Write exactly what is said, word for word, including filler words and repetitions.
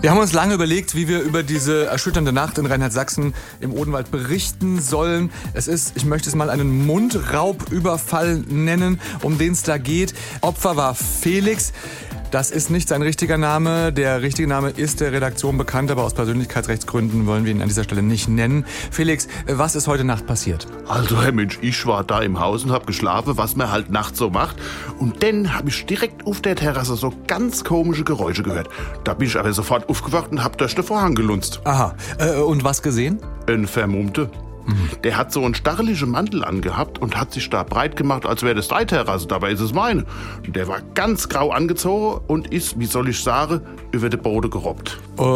Wir haben uns lange überlegt, wie wir über diese erschütternde Nacht in Rheinland-Sachsen im Odenwald berichten sollen. Es ist, ich möchte es mal einen Mundraubüberfall nennen, um den es da geht. Opfer war Felix. Das ist nicht sein richtiger Name. Der richtige Name ist der Redaktion bekannt, aber aus Persönlichkeitsrechtsgründen wollen wir ihn an dieser Stelle nicht nennen. Felix, was ist heute Nacht passiert? Also, Herr Mensch, ich war da im Haus und hab geschlafen, was man halt nachts so macht. Und dann hab ich direkt auf der Terrasse so ganz komische Geräusche gehört. Da bin ich aber sofort aufgewacht und hab durch den Vorhang gelunzt. Aha. Äh, und was gesehen? Ein Vermummte. Der hat so einen stacheligen Mantel angehabt und hat sich da breit gemacht, als wäre das drei Terrasse. Dabei ist es meine. Der war ganz grau angezogen und ist, wie soll ich sagen, über den Boden gerobbt.